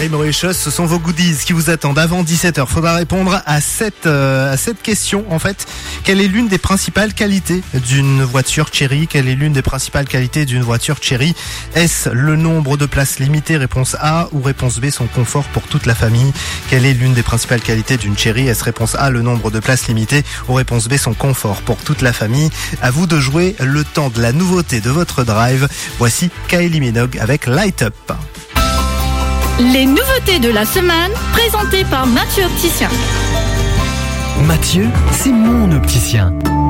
Cherry Mauritius, ce sont vos goodies qui vous attendent avant 17h. Faudra répondre à cette question, en fait. Quelle est l'une des principales qualités d'une voiture Chery? Quelle est l'une des principales qualités d'une voiture Chery? Est-ce le nombre de places limitées? Réponse A. Ou réponse B, son confort pour toute la famille? Quelle est l'une des principales qualités d'une Chery? Est-ce réponse A, le nombre de places limitées? Ou réponse B, son confort pour toute la famille? À vous de jouer le temps de la nouveauté de votre drive. Voici Kylie Minogue avec Light Up. Les nouveautés de la semaine, présentées par Mathieu Opticien. Mathieu, c'est mon opticien.